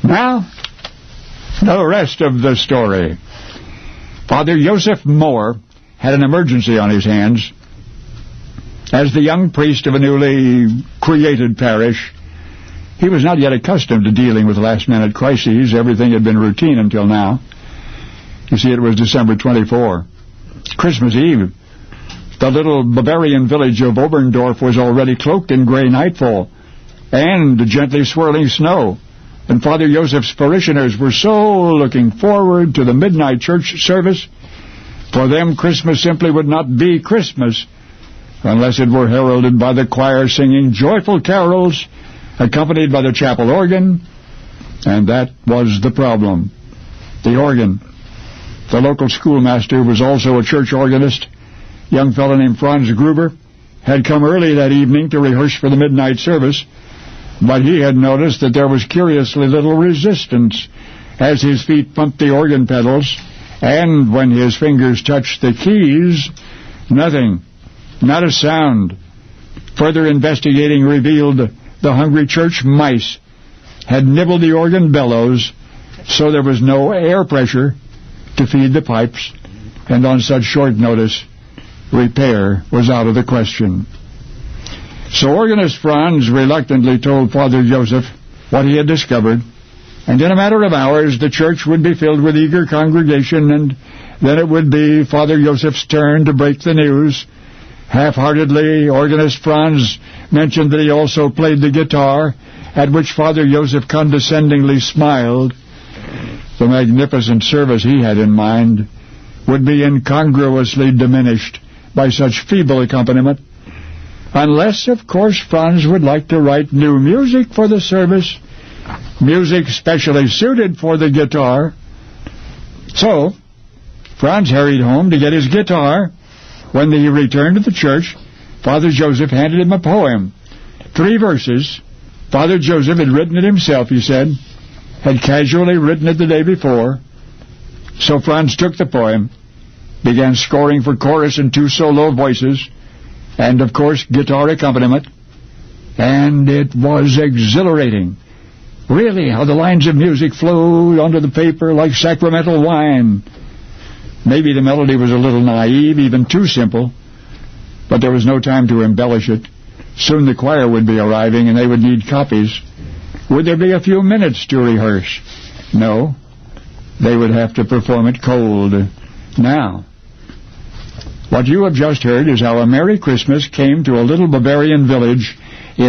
Now, the rest of the story. Father Joseph Moore had an emergency on his hands. As the young priest of a newly created parish, he was not yet accustomed to dealing with last-minute crises. Everything had been routine until now. You see, it was December 24, Christmas Eve. The little Bavarian village of Oberndorf was already cloaked in gray nightfall and gently swirling snow. And Father Joseph's parishioners were so looking forward to the midnight church service. For them, Christmas simply would not be Christmas unless it were heralded by the choir singing joyful carols, accompanied by the chapel organ. And that was the problem. The organ. The local schoolmaster was also a church organist. Young fellow named Franz Gruber had come early that evening to rehearse for the midnight service, but he had noticed that there was curiously little resistance as his feet pumped the organ pedals, and when his fingers touched the keys, nothing, not a sound. Further investigating revealed the hungry church mice had nibbled the organ bellows, so there was no air pressure to feed the pipes, and on such short notice, repair was out of the question. So organist Franz reluctantly told Father Joseph what he had discovered, and in a matter of hours the church would be filled with eager congregation, and then it would be Father Joseph's turn to break the news. Half-heartedly, organist Franz mentioned that he also played the guitar, at which Father Joseph condescendingly smiled. The magnificent service he had in mind would be incongruously diminished by such feeble accompaniment, unless, of course, Franz would like to write new music for the service, music specially suited for the guitar. So, Franz hurried home to get his guitar. When he returned to the church, Father Joseph handed him a poem. 3 verses. Father Joseph had written it himself, he said, had casually written it the day before. So Franz took the poem, began scoring for chorus and 2 solo voices, and, of course, guitar accompaniment. And it was exhilarating. Really, how the lines of music flowed onto the paper like sacramental wine. Maybe the melody was a little naive, even too simple, but there was no time to embellish it. Soon the choir would be arriving, and they would need copies. Would there be a few minutes to rehearse? No. They would have to perform it cold. Now, what you have just heard is how a Merry Christmas came to a little Bavarian village in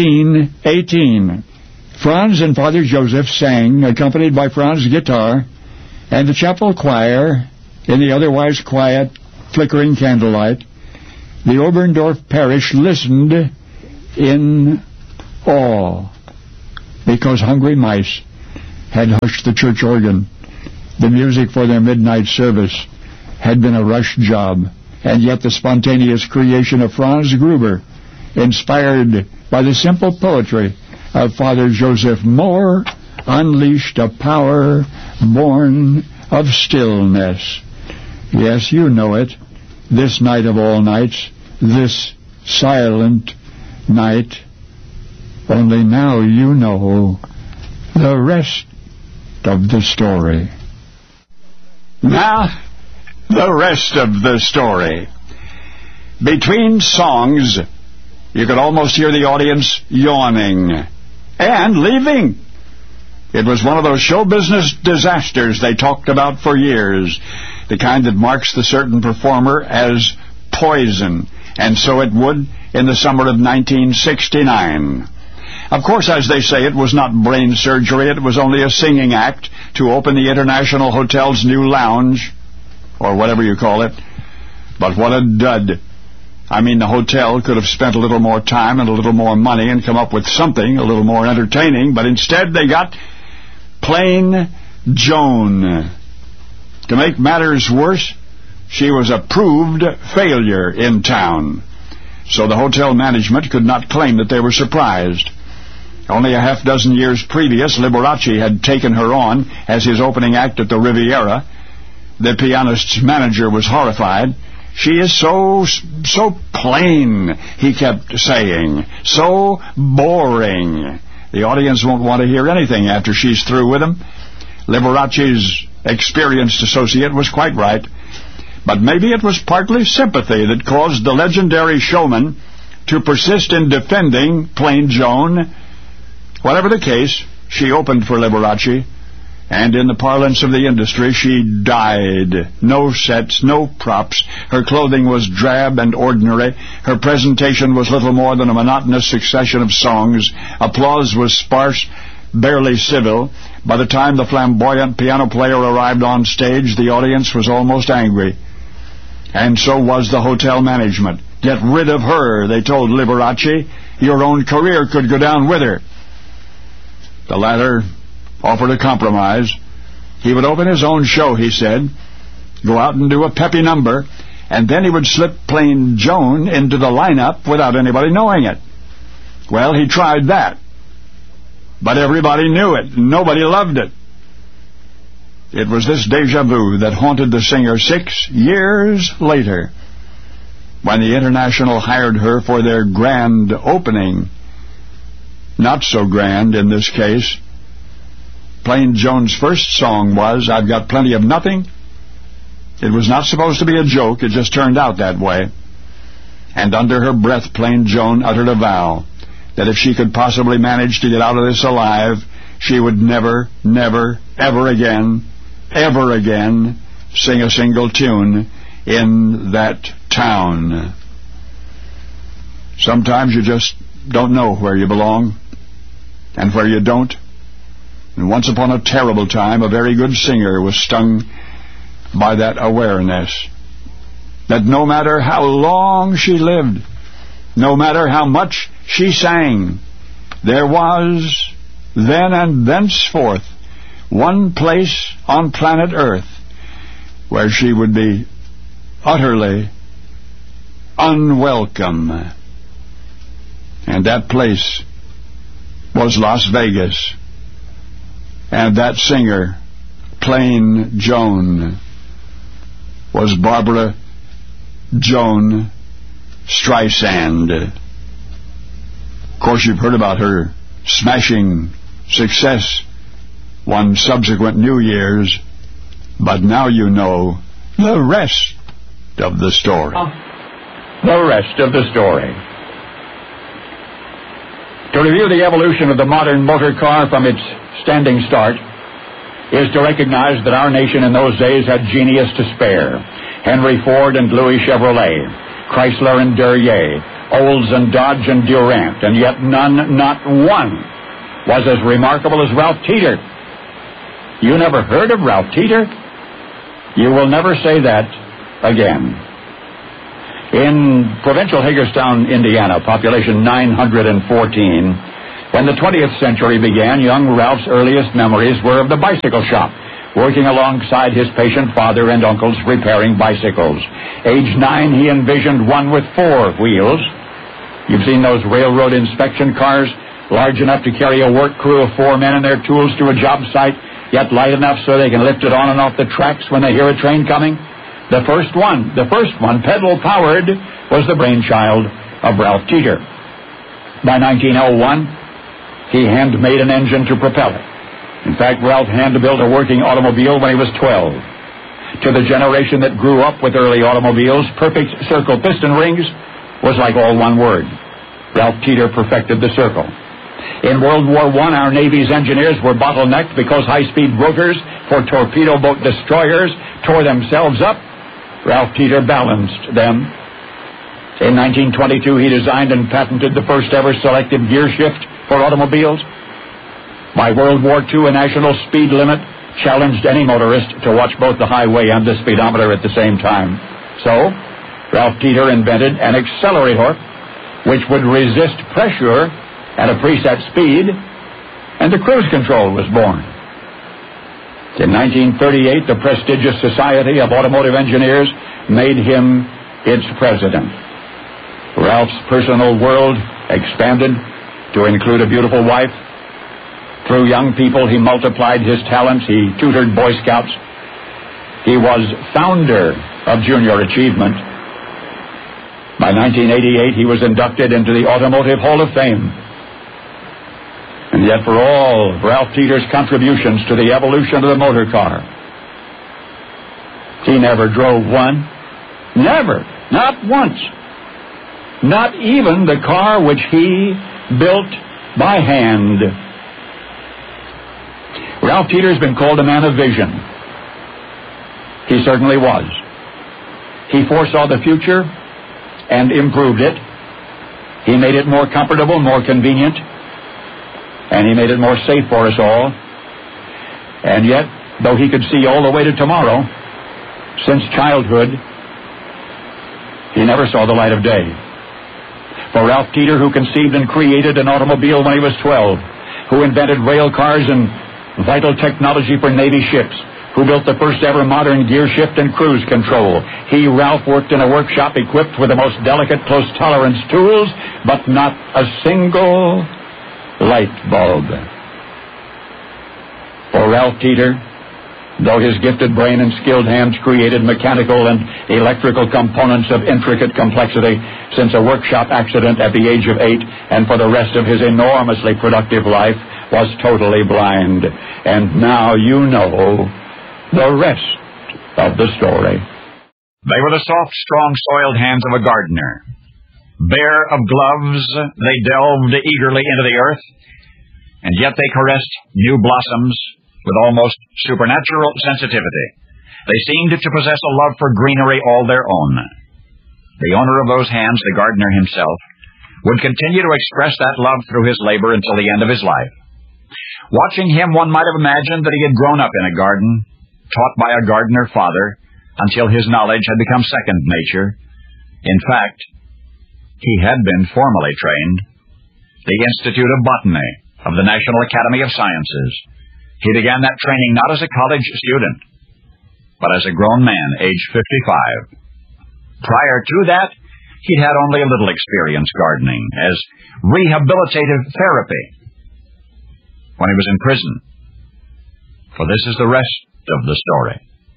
1818. Franz and Father Joseph sang, accompanied by Franz's guitar, and the chapel choir, in the otherwise quiet, flickering candlelight. The Oberndorf parish listened in awe, because hungry mice had hushed the church organ. The music for their midnight service had been a rush job, and yet the spontaneous creation of Franz Gruber, inspired by the simple poetry of Father Joseph Moore, unleashed a power born of stillness. Yes, you know it. This night of all nights, this silent night. Only now you know the rest of the story. Now, the rest of the story. Between songs, you could almost hear the audience yawning and leaving. It was one of those show business disasters they talked about for years, the kind that marks the certain performer as poison, and so it would in the summer of 1969. Of course, as they say, it was not brain surgery. It was only a singing act to open the International Hotel's new lounge, or whatever you call it. But what a dud. I mean, the hotel could have spent a little more time and a little more money and come up with something a little more entertaining, but instead they got Plain Joan. To make matters worse, she was a proved failure in town. So the hotel management could not claim that they were surprised. Only a half-dozen years previous, Liberace had taken her on as his opening act at the Riviera. The pianist's manager was horrified. She is so plain, he kept saying. So boring. The audience won't want to hear anything after she's through with them. Liberace's experienced associate was quite right, but maybe it was partly sympathy that caused the legendary showman to persist in defending Plain Joan. Whatever the case, she opened for Liberace, and in the parlance of the industry, she died. No sets, no props. Her clothing was drab and ordinary. Her presentation was little more than a monotonous succession of songs. Applause was sparse, barely civil. By the time the flamboyant piano player arrived on stage, the audience was almost angry. And so was the hotel management. Get rid of her, they told Liberace. Your own career could go down with her. The latter offered a compromise. He would open his own show, he said, go out and do a peppy number, and then he would slip Plain Joan into the lineup without anybody knowing it. Well, he tried that, but everybody knew it. Nobody loved it. It was this déjà vu that haunted the singer 6 years later, when the International hired her for their grand opening. Not so grand in this case. Plain Joan's first song was I've Got Plenty of Nothing. It was not supposed to be a joke, it just turned out that way. And under her breath, Plain Joan uttered a vow that if she could possibly manage to get out of this alive, she would never, never, ever again sing a single tune in that town. Sometimes you just don't know where you belong and where you don't. And once upon a terrible time, a very good singer was stung by that awareness that no matter how long she lived, no matter how much she sang, there was then and thenceforth one place on planet Earth where she would be utterly unwelcome. And that place was Las Vegas. And that singer, Plain Joan, was Barbara Joan Streisand. Of course, you've heard about her smashing success one subsequent New Year's, but now you know the rest of the story. The rest of the story. To review the evolution of the modern motor car from its standing start is to recognize that our nation in those days had genius to spare. Henry Ford and Louis Chevrolet, Chrysler and Durrier, Olds and Dodge and Durant, and yet none, not one, was as remarkable as Ralph Teeter. You never heard of Ralph Teeter? You will never say that again. In provincial Hagerstown, Indiana, population 914, when the 20th century began, young Ralph's earliest memories were of the bicycle shop, working alongside his patient father and uncles repairing bicycles. Age 9, he envisioned one with 4 wheels. You've seen those railroad inspection cars, large enough to carry a work crew of 4 men and their tools to a job site, yet light enough so they can lift it on and off the tracks when they hear a train coming? The first one, pedal-powered, was the brainchild of Ralph Teeter. By 1901, he hand-made an engine to propel it. In fact, Ralph hand-built a working automobile when he was 12. To the generation that grew up with early automobiles, perfect circle piston rings was like all one word. Ralph Teeter perfected the circle. In World War I, our Navy's engineers were bottlenecked because high-speed rotors for torpedo boat destroyers tore themselves up. Ralph Teeter balanced them. In 1922, he designed and patented the first-ever selective gear shift for automobiles. By World War II, a national speed limit challenged any motorist to watch both the highway and the speedometer at the same time. So, Ralph Teeter invented an accelerator which would resist pressure at a preset speed, and the cruise control was born. In 1938, the prestigious Society of Automotive Engineers made him its president. Ralph's personal world expanded to include a beautiful wife. Through young people, he multiplied his talents. He tutored Boy Scouts. He was founder of Junior Achievement. By 1988, he was inducted into the Automotive Hall of Fame. And yet for all Ralph Teeter's contributions to the evolution of the motor car, he never drove one. Never. Not once. Not even the car which he built by hand. Ralph Teeter's been called a man of vision. He certainly was. He foresaw the future and improved it. He made it more comfortable, more convenient, and he made it more safe for us all. And yet, though he could see all the way to tomorrow, since childhood, he never saw the light of day. For Ralph Teeter, who conceived and created an automobile when he was 12, who invented rail cars and vital technology for Navy ships, who built the first ever modern gear shift and cruise control, he, Ralph, worked in a workshop equipped with the most delicate close tolerance tools, but not a single light bulb. For Ralph Teeter, though his gifted brain and skilled hands created mechanical and electrical components of intricate complexity since a workshop accident at the age of 8, and for the rest of his enormously productive life, was totally blind. And now you know the rest of the story. They were the soft, strong-soiled hands of a gardener. Bare of gloves, they delved eagerly into the earth, and yet they caressed new blossoms with almost supernatural sensitivity. They seemed to possess a love for greenery all their own. The owner of those hands, the gardener himself, would continue to express that love through his labor until the end of his life. Watching him, one might have imagined that he had grown up in a garden, taught by a gardener father, until his knowledge had become second nature. In fact, he had been formally trained. The Institute of Botany of the National Academy of Sciences. He began that training not as a college student, but as a grown man, age 55. Prior to that, he'd had only a little experience gardening as rehabilitative therapy when he was in prison. For this is the rest of the story.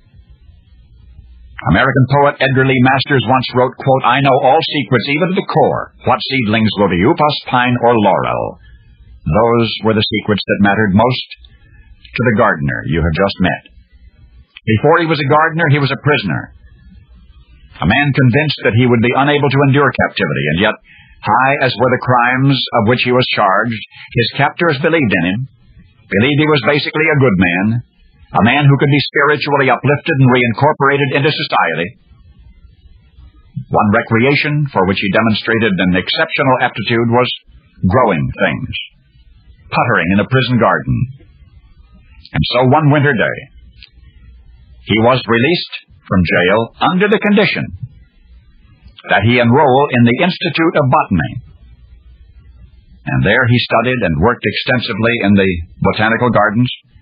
American poet Edgar Lee Masters once wrote, quote, "I know all secrets, even to the core, what seedlings grow to upas, pine, or laurel. Those were the secrets that mattered most to the gardener you have just met. Before he was a gardener, he was a prisoner. A man convinced that he would be unable to endure captivity, and yet, high as were the crimes of which he was charged, his captors believed in him, believed he was basically a good man, a man who could be spiritually uplifted and reincorporated into society. One recreation for which he demonstrated an exceptional aptitude was growing things, puttering in a prison garden. And so one winter day, he was released from jail under the condition that he enroll in the Institute of Botany. And there he studied and worked extensively in the botanical gardens,